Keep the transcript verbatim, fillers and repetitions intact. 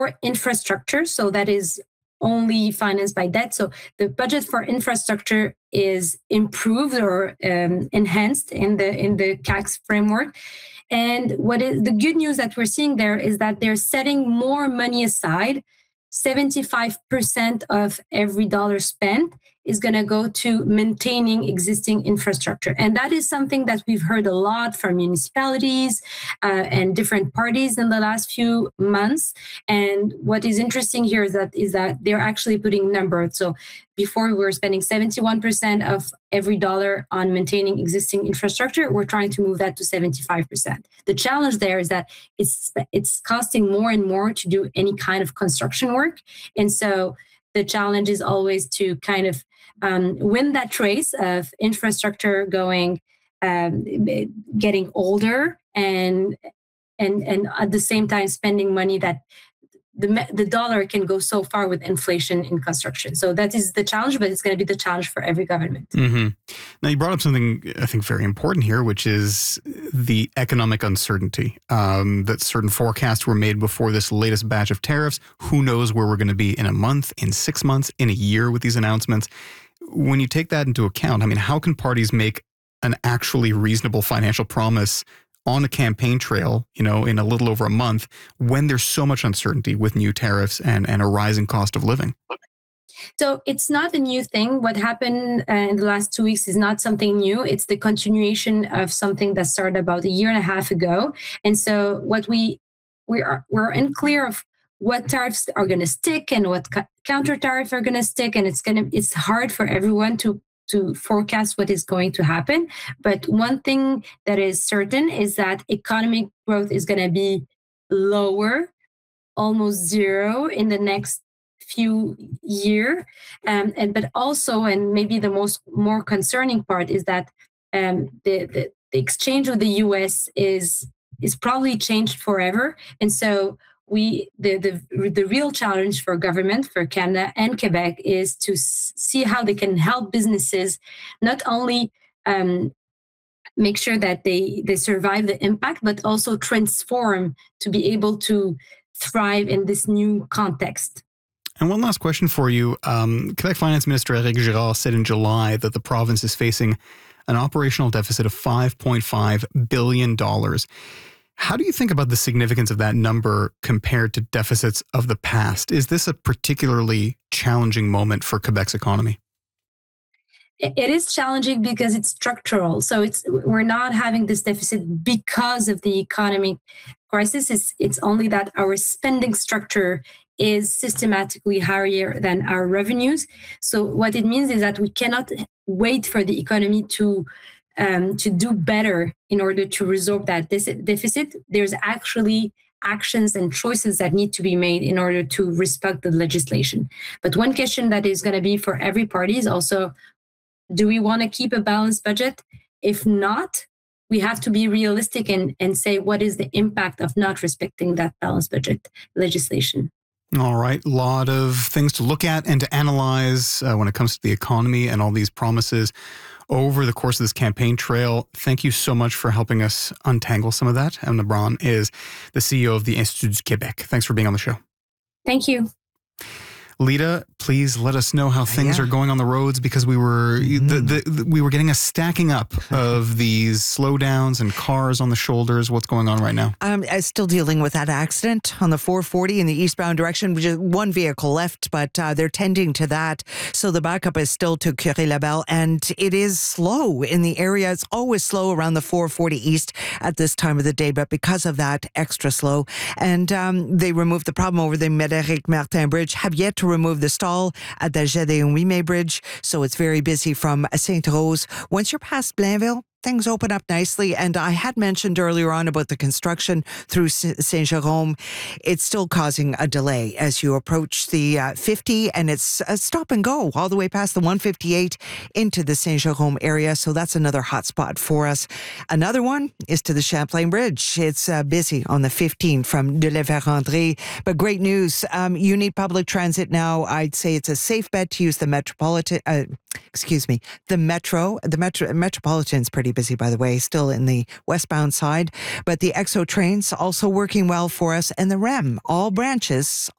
infrastructure. So that is only financed by debt. So the budget for infrastructure is improved or um, enhanced in the in the C A Q framework. And what is the good news that we're seeing there is that they're setting more money aside. seventy-five percent of every dollar spent is going to go to maintaining existing infrastructure. And that is something that we've heard a lot from municipalities uh, and different parties in the last few months. And what is interesting here is that is that they're actually putting numbers. So before we were spending seventy-one percent of every dollar on maintaining existing infrastructure, we're trying to move that to seventy-five percent. The challenge there is that it's it's costing more and more to do any kind of construction work. And so the challenge is always to kind of um, win that race of infrastructure going, um, getting older and, and, and at the same time spending money that the the dollar can go so far with inflation in construction. So that is the challenge, but it's going to be the challenge for every government. Mm-hmm. Now, you brought up something I think very important here, which is the economic uncertainty, um, that certain forecasts were made before this latest batch of tariffs. Who knows where we're going to be in a month, in six months, in a year with these announcements? When you take that into account, I mean, how can parties make an actually reasonable financial promise on a campaign trail, you know, in a little over a month, when there's so much uncertainty with new tariffs and, and a rising cost of living? So it's not a new thing. What happened uh, in the last two weeks is not something new. It's the continuation of something that started about a year and a half ago. And so what we we are we're unclear of what tariffs are going to stick and what co- counter tariffs are going to stick, and it's going to it's hard for everyone to to forecast what is going to happen. But one thing that is certain is that economic growth is going to be lower, almost zero in the next few years. Um, and but also, and maybe the most more concerning part is that um, the, the the exchange with the U S is is probably changed forever. And so we the, the the real challenge for government, for Canada and Quebec, is to s- see how they can help businesses not only um, make sure that they, they survive the impact, but also transform to be able to thrive in this new context. And one last question for you. Um, Quebec Finance Minister Éric Girard said in July that the province is facing an operational deficit of five point five billion dollars. How do you think about the significance of that number compared to deficits of the past? Is this a particularly challenging moment for Quebec's economy? It is challenging because it's structural. So it's we're not having this deficit because of the economic crisis. It's, it's only that our spending structure is systematically higher than our revenues. So what it means is that we cannot wait for the economy to Um, to do better in order to resolve that deficit. There's actually actions and choices that need to be made in order to respect the legislation. But one question that is going to be for every party is also, do we want to keep a balanced budget? If not, we have to be realistic and, and say, what is the impact of not respecting that balanced budget legislation? All right. A lot of things to look at and to analyze uh, when it comes to the economy and all these promises over the course of this campaign trail. Thank you so much for helping us untangle some of that. Emma Braun is the C E O of the Institut du Québec. Thanks for being on the show. Thank you. Lita, please let us know how things yeah. are going on the roads, because we were Mm-hmm. the, the, the, we were getting a stacking up of these slowdowns and cars on the shoulders. What's going on right now? I'm uh, still dealing with that accident on the four forty in the eastbound direction. Just one vehicle left, but uh, they're tending to that. So the backup is still to Curie-Labelle, and it is slow in the area. It's always slow around the four forty east at this time of the day, but because of that, extra slow. And um, they removed the problem over the Médéric-Martin Bridge, have yet to remove the stall at the Gédéon-Ouimet Bridge. So it's very busy from Sainte-Rose. Once you're past Blainville, things open up nicely. And I had mentioned earlier on about the construction through Saint-Jérôme. It's still causing a delay as you approach the uh, fifty, and it's a stop and go all the way past the one fifty-eight into the Saint-Jérôme area. So that's another hot spot for us. Another one is to the Champlain Bridge. It's uh, busy on the fifteen from de la Vérendrye. But great news. Um, you need public transit now. I'd say it's a safe bet to use the Metropolitan, uh, excuse me, the Metro. The Metro Metropolitan's pretty busy, by the way, still in the westbound side. But the Exo trains also working well for us, and the R E M, all branches